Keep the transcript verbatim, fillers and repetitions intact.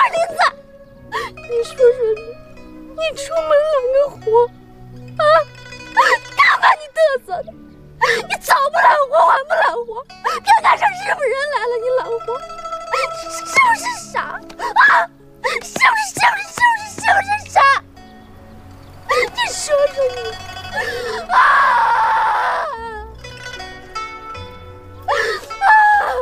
林子，你说说你，你出门揽个活啊，干嘛你嘚瑟的？你早不揽活，晚不揽活，偏赶上日本人来了，你揽活，你是不是傻啊？是不是？是不是？是不是？是不是傻？你说说你啊！